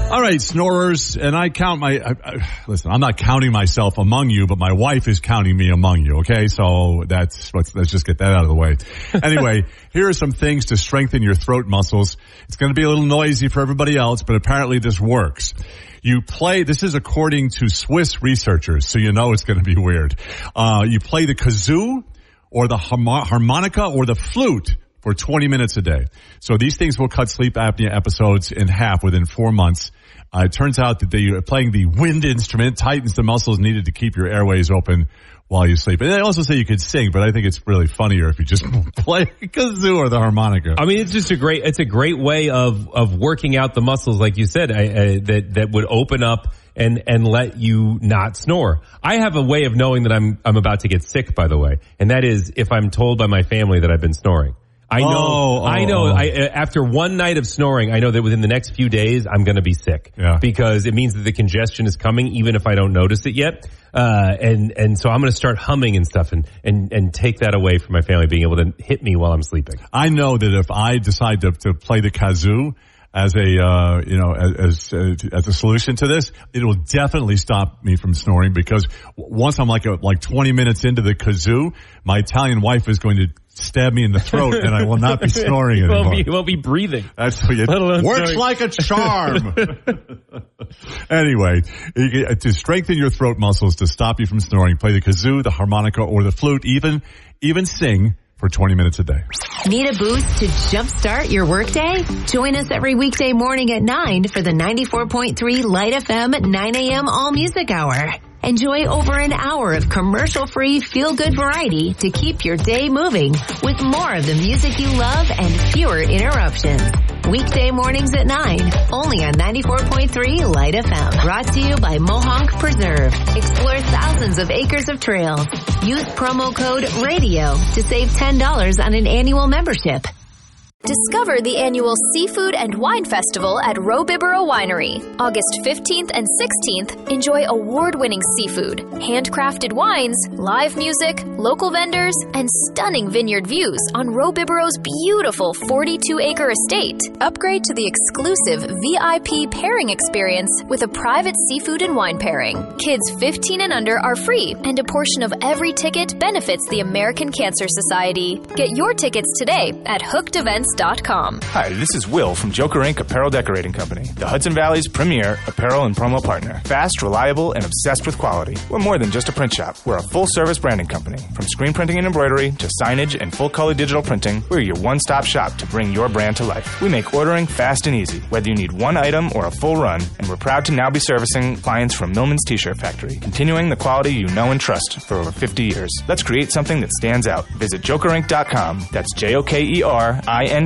All right, snorers, and I count listen, I'm not counting myself among you, but my wife is counting me among you, okay? So let's just get that out of the way. Anyway, here are some things to strengthen your throat muscles. It's going to be a little noisy for everybody else, but apparently this works. This is according to Swiss researchers, so you know it's going to be weird. You play the kazoo or the harmonica or the flute for 20 minutes a day. So these things will cut sleep apnea episodes in half within 4 months. It turns out that playing the wind instrument tightens the muscles needed to keep your airways open while you sleep. And they also say you could sing, but I think it's really funnier if you just play kazoo or the harmonica. I mean, it's a great way of working out the muscles, like you said, that would open up and let you not snore. I have a way of knowing that I'm about to get sick, by the way, and that is if I'm told by my family that I've been snoring. I know. After one night of snoring, I know that within the next few days, I'm going to be sick. Yeah. Because it means that the congestion is coming, even if I don't notice it yet. And so I'm going to start humming and stuff and take that away from my family being able to hit me while I'm sleeping. I know that if I decide to play the kazoo as a solution to this, it will definitely stop me from snoring, because once I'm like 20 minutes into the kazoo, my Italian wife is going to stab me in the throat and I will not be snoring anymore. You won't be breathing. That's what it works like a charm. Anyway, to strengthen your throat muscles to stop you from snoring, play the kazoo, the harmonica, or the flute, even sing for 20 minutes a day. Need a boost to jumpstart your workday? Join us every weekday morning at 9 for the 94.3 Light FM at 9 a.m. All Music Hour. Enjoy over an hour of commercial-free feel-good variety to keep your day moving with more of the music you love and fewer interruptions. Weekday mornings at 9, only on 94.3 Light FM. Brought to you by Mohonk Preserve. Explore thousands of acres of trails. Use promo code RADIO to save $10 on an annual membership. Discover the annual Seafood and Wine Festival at Roe-Bibero Winery. August 15th and 16th, enjoy award-winning seafood, handcrafted wines, live music, local vendors, and stunning vineyard views on Roe-Bibero's beautiful 42-acre estate. Upgrade to the exclusive VIP pairing experience with a private seafood and wine pairing. Kids 15 and under are free, and a portion of every ticket benefits the American Cancer Society. Get your tickets today at hookedevents.com. Hi, this is Will from Joker Inc. Apparel Decorating Company, the Hudson Valley's premier apparel and promo partner. Fast, reliable, and obsessed with quality. We're more than just a print shop. We're a full-service branding company. From screen printing and embroidery to signage and full-color digital printing, we're your one-stop shop to bring your brand to life. We make ordering fast and easy, whether you need one item or a full run, and we're proud to now be servicing clients from Millman's T-shirt factory, continuing the quality you know and trust for over 50 years. Let's create something that stands out. Visit jokerinc.com. That's JOKERINK.com.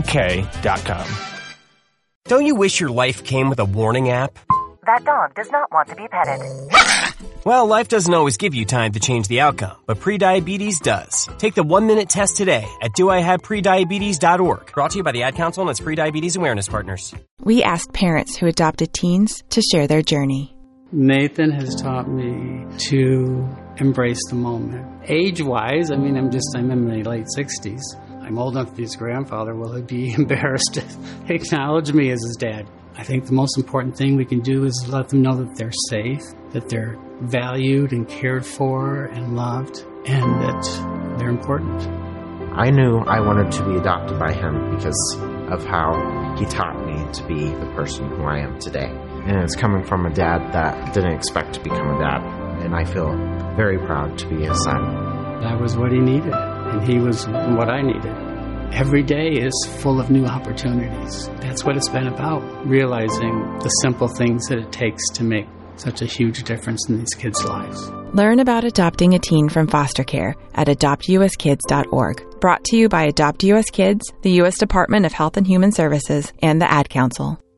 Don't you wish your life came with a warning app? That dog does not want to be petted. Well, life doesn't always give you time to change the outcome, but prediabetes does. Take the 1-minute test today at doihaveprediabetes.org. Brought to you by the Ad Council and its Prediabetes Awareness Partners. We asked parents who adopted teens to share their journey. Nathan has taught me to embrace the moment. Age-wise, I'm in my late 60s. I'm old enough to be his grandfather. Will he be embarrassed to acknowledge me as his dad? I think the most important thing we can do is let them know that they're safe, that they're valued and cared for and loved, and that they're important. I knew I wanted to be adopted by him because of how he taught me to be the person who I am today. And it's coming from a dad that didn't expect to become a dad, and I feel very proud to be his son. That was what he needed, and he was what I needed. Every day is full of new opportunities. That's what it's been about, realizing the simple things that it takes to make such a huge difference in these kids' lives. Learn about adopting a teen from foster care at adoptuskids.org. Brought to you by Adopt U.S. Kids, the U.S. Department of Health and Human Services, and the Ad Council.